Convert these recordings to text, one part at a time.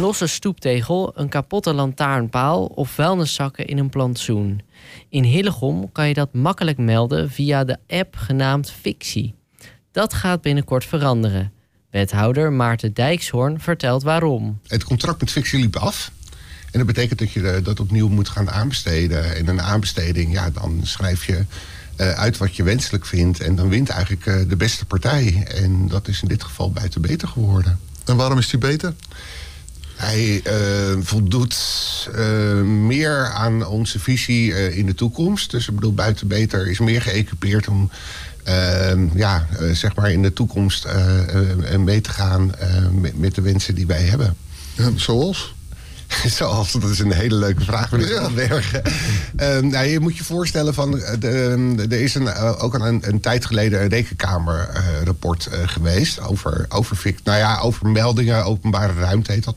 losse stoeptegel, een kapotte lantaarnpaal of vuilniszakken in een plantsoen. In Hillegom kan je dat makkelijk melden via de app genaamd Fictie. Dat gaat binnenkort veranderen. Wethouder Maarten Dijkshoorn vertelt waarom. Het contract met Fictie liep af. En dat betekent dat je dat opnieuw moet gaan aanbesteden. En een aanbesteding, ja, dan schrijf je uit wat je wenselijk vindt. En dan wint eigenlijk de beste partij. En dat is in dit geval Buiten Beter geworden. En waarom is die beter? Hij voldoet meer aan onze visie in de toekomst. Dus ik bedoel, Buiten Beter is meer geëquipeerd om zeg maar in de toekomst mee te gaan met de wensen die wij hebben. Ja, zoals? Zoals, dat is een hele leuke vraag, meneer Van Bergen. Je moet je voorstellen, er is ook al een tijd geleden een rekenkamerrapport geweest over meldingen, openbare ruimte heet dat,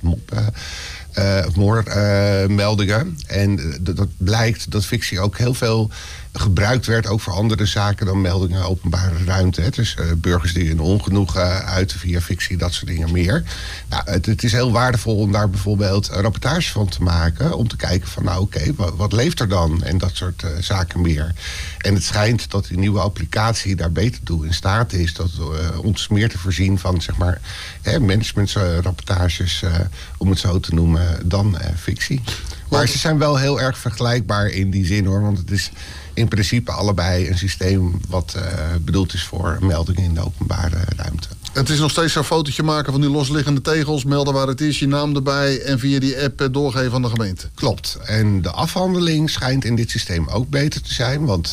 moordmeldingen. En dat blijkt dat Fictie ook heel veel gebruikt werd, ook voor andere zaken dan meldingen openbare ruimte. Dus burgers die een ongenoegen uiten via Fictie, dat soort dingen meer. Nou, het is heel waardevol om daar bijvoorbeeld een rapportage van te maken, om te kijken van wat leeft er dan? En dat soort zaken meer. En het schijnt dat die nieuwe applicatie daar beter toe in staat is, dat ons meer te voorzien van zeg maar managementsrapportages, om het zo te noemen, dan Fictie. Maar ze zijn wel heel erg vergelijkbaar in die zin hoor, want het is in principe allebei een systeem wat bedoeld is voor meldingen in de openbare ruimte. Het is nog steeds zo'n fotootje maken van die losliggende tegels, melden waar het is, je naam erbij en via die app doorgeven aan de gemeente. Klopt. En de afhandeling schijnt in dit systeem ook beter te zijn, want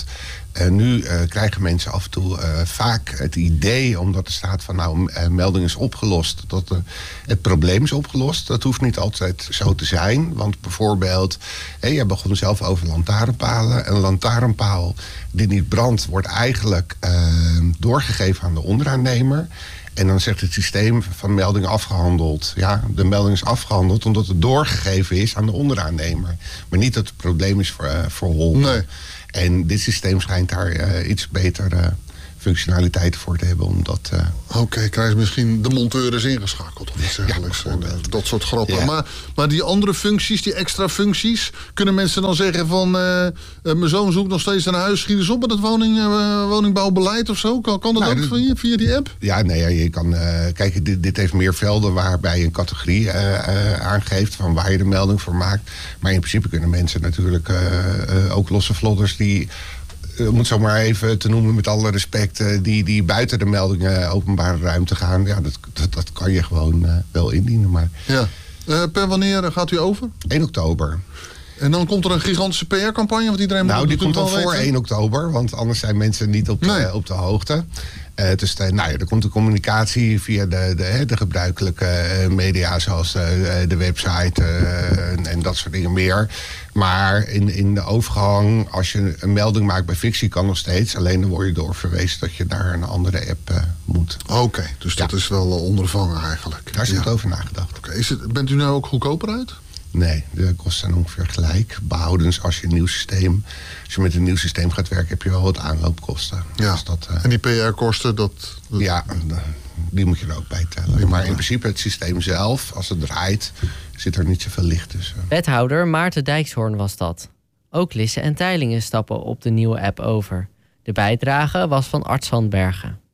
nu krijgen mensen af en toe vaak het idee, omdat er staat van melding is opgelost, dat het probleem is opgelost. Dat hoeft niet altijd zo te zijn, want bijvoorbeeld, jij begon zelf over lantaarnpalen. Een lantaarnpaal die niet brandt, wordt eigenlijk doorgegeven aan de onderaannemer. En dan zegt het systeem van melding afgehandeld. Ja, de melding is afgehandeld omdat het doorgegeven is aan de onderaannemer. Maar niet dat het probleem is verholpen. Nee. En dit systeem schijnt daar iets beter functionaliteiten voor te hebben. Omdat Oké, krijg je misschien de monteur is ingeschakeld of iets dergelijks. Dat soort grappen. Ja. Maar die andere functies, die extra functies, kunnen mensen dan zeggen van mijn zoon zoekt nog steeds een huis, schiet eens op met het woningbouwbeleid of zo? Kan dat ook via die app? Ja, nee, je kan kijk, dit heeft meer velden waarbij je een categorie aangeeft van waar je de melding voor maakt. Maar in principe kunnen mensen natuurlijk ook losse vlodders die, om het zo maar even te noemen met alle respect, die buiten de meldingen openbare ruimte gaan. Ja, dat kan je gewoon wel indienen. Maar Ja. Per wanneer gaat u over? 1 oktober. En dan komt er een gigantische PR-campagne, want iedereen moet die komt dan wel voor weten. 1 oktober, want anders zijn mensen niet op de hoogte. Dus er komt de communicatie via de gebruikelijke media, zoals de website en dat soort dingen meer. Maar in de overgang, als je een melding maakt bij Fictie, kan nog steeds. Alleen dan word je doorverwezen dat je naar een andere app moet. Oké, dus dat is wel ondervangen eigenlijk. Daar is goed over nagedacht. Oké, bent u nou ook goedkoper uit? Nee, de kosten zijn ongeveer gelijk. Behoudens als je met een nieuw systeem gaat werken, heb je wel wat aanloopkosten. Ja. Dus dat, en die PR-kosten, Ja, die moet je er ook bij tellen. Maar in principe het systeem zelf, als het draait, zit er niet zoveel licht tussen. Wethouder Maarten Dijkshoorn was dat. Ook Lisse en Teylingen stappen op de nieuwe app over. De bijdrage was van Arts Sandbergen.